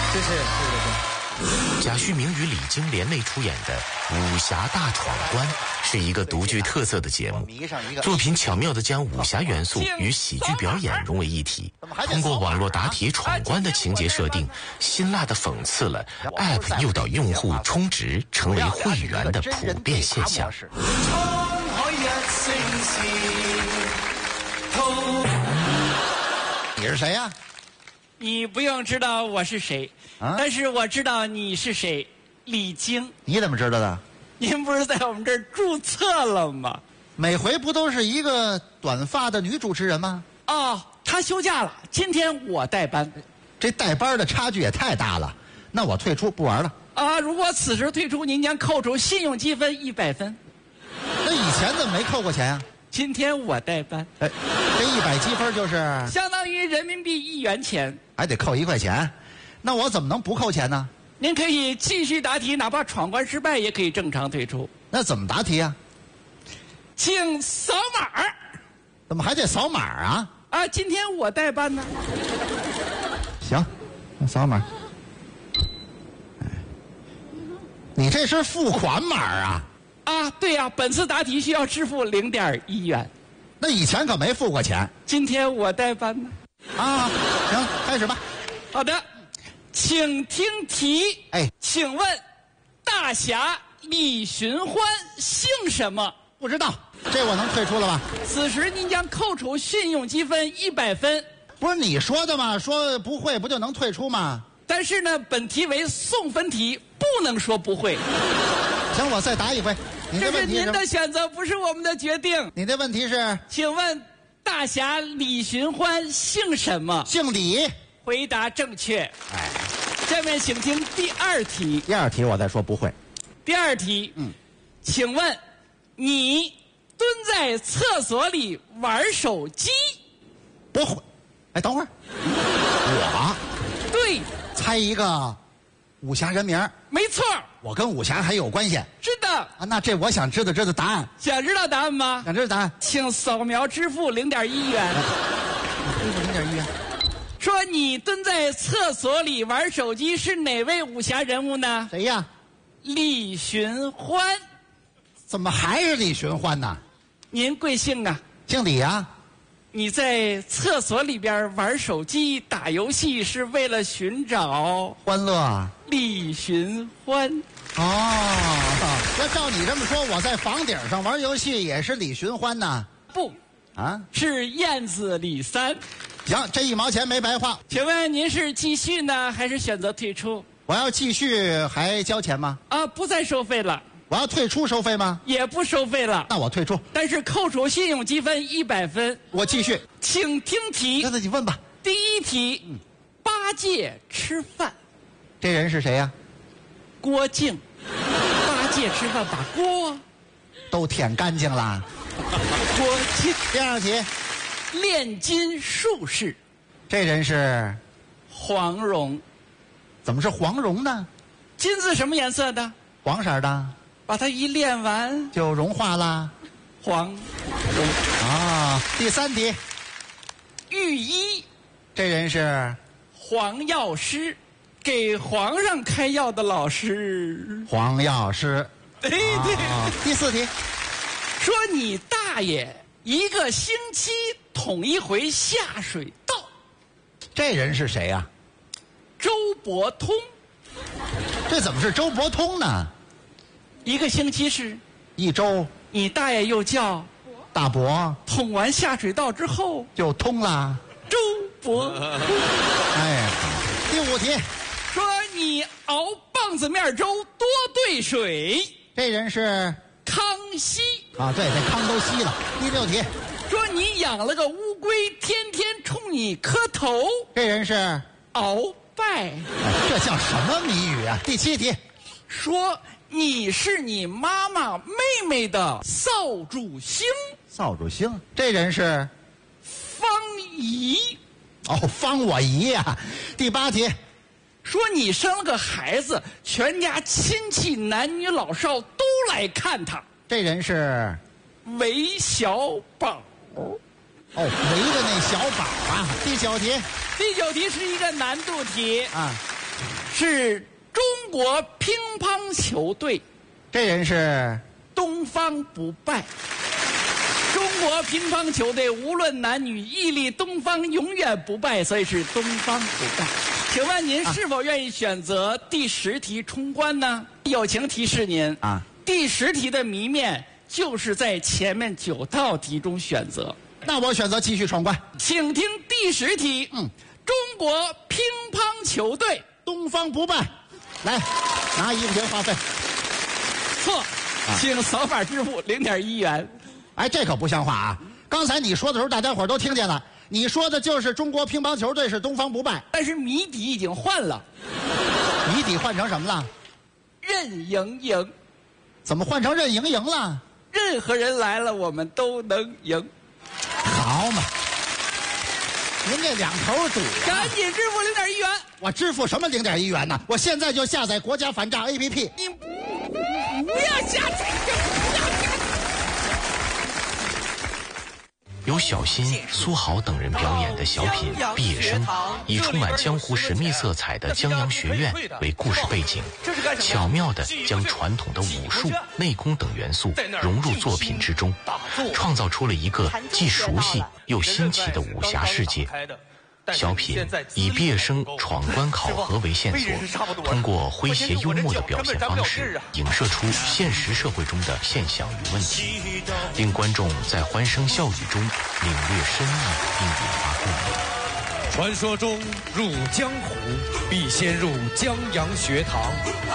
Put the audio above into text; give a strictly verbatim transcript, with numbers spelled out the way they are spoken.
谢谢，谢谢。 贾旭明与李菁联袂出演的《武侠大闯关》是一个独具特色的节目，作品巧妙地将武侠元素与喜剧表演融为一体。通过网络答题闯关的情节设定，辛辣地讽刺了 App 诱导用户充值成为会员的普遍现象。 你是谁呀？ 你不用知道我是谁，啊、但是我知道你是谁，李菁。 你怎么知道的？ 您不是在我们这儿注册了吗？ 每回不都是一个短发的女主持人吗？ 哦，她休假了，今天我代班。 这代班的差距也太大了，那我退出不玩了。 啊，如果此时退出，您将扣除信用积分一百分。 那以前怎么没扣过钱啊？ 今天我代班。 哎，这一百积分就是相当于人民币一元钱， 还得扣一块钱。那我怎么能不扣钱呢？ 您可以继续答题，哪怕闯关失败也可以正常退出。 那怎么答题啊？ 请扫码。 怎么还得扫码啊？ 啊，今天我代班呢。 行，那扫码。你这是付款码啊？ 啊，对呀、啊，本次答题需要支付零点一元。 那以前可没付过钱。 今天我代班呢。 啊，行，开始吧。 好的，请听题。 哎， 请问大侠李寻欢姓什么？ 不知道，这我能退出了吧？ 此时您将扣除信用积分一百分。 不是你说的吗？说不会不就能退出吗？ 但是呢，本题为送分题，不能说不会。 行，我再答一回。你的这是您的选择，不是我们的决定。 你的问题是？ 请问大侠李寻欢姓什么？ 姓李。 回答正确。 哎， 下面请听第二题。 第二题我再说不会。 第二题，嗯，请问你蹲在厕所里玩手机？ 不会。哎，等会儿，我对， 猜一个武侠人名。 没错。 我跟武侠还有关系？ 是的。 啊，那这我想知道知道答案。 想知道答案吗？ 想知道答案， 请扫描支付零点一元。 支付零点一元。 说你蹲在厕所里玩手机是哪位武侠人物呢？ 谁呀？ 李寻欢。 怎么还是李寻欢呢？ 您贵姓啊？ 姓李啊。 你在厕所里边玩手机打游戏是为了寻找欢乐李寻欢。 哦，要照你这么说，我在房顶上玩游戏也是李寻欢呢？ 不， 啊， 是燕子李三。 行，这一毛钱没白花。 请问您是继续呢，还是选择退出？ 我要继续还交钱吗？ 啊，不再收费了。 我要退出收费吗？ 也不收费了。 那我退出， 但是扣除信用积分一百分。 我继续。 请听题。 那你问吧。 第一题，嗯、八戒吃饭， 这人是谁呀、啊？ 郭靖。八戒吃饭把锅都舔干净了。 郭靖。 第二题， 炼金术士， 这人是黄蓉。 怎么是黄蓉呢？ 金子什么颜色的？ 黄色的。 把它一炼完就融化了。 黄蓉。 啊，第三题， 御医， 这人是黄药师，给皇上开药的老师。 黄药师。 对对、 啊。第四题， 说你大爷一个星期捅一回下水道， 这人是谁呀、啊？ 周伯通。 这怎么是周伯通呢？ 一个星期是一周。 你大爷又叫大伯， 捅完下水道之后就通了。 周伯通。 哎，第五题， 说你熬棒子面粥多兑水， 这人是康熙。 啊，对，这康都稀了。第六题， 说你养了个乌龟，天天冲你磕头， 这人是鳌拜。 哎，这叫什么谜语啊？第七题， 说你是你妈妈妹妹的扫帚星。 扫帚星，这人是方怡。 哦，方我姨呀、啊。第八题， 说你生了个孩子，全家亲戚男女老少都来看他， 这人是韦小宝。 哦，围着那小宝啊。第九题， 第九题是一个难度题啊， 是中国乒乓球队。 这人是东方不败。中国乒乓球队无论男女，屹立东方，永远不败，所以是东方不败。请问您是否愿意选择第十题冲关呢？友情提示您啊，第十题的谜面就是在前面九道题中选择。 那我选择继续闯关， 请听第十题。嗯，中国乒乓球队东方不败，来拿一块钱话费。 错，请扫码支付零点一元。 哎，这可不像话啊！刚才你说的时候，大家伙都听见了。你说的就是中国乒乓球队是东方不败， 但是谜底已经换了。 谜底换成什么了？ 任盈盈。 怎么换成任盈盈了？ 任何人来了，我们都能赢。 好嘛，您这两头堵、啊， 赶紧支付零点一元。 我支付什么零点一元呢？我现在就下载国家反诈 A P P。 你不要下载，不要下载。 由小新、苏豪等人表演的小品《毕业生》，以充满江湖神秘色彩的江洋学院为故事背景，巧妙地将传统的武术、内功等元素融入作品之中，创造出了一个既熟悉又新奇的武侠世界。小品以毕业生闯关考核为线索，通过诙谐幽默的表现方式，影射出现实社会中的现象与问题，令观众在欢声笑语中领略深意并引发共鸣。 传说中入江湖必先入江洋学堂。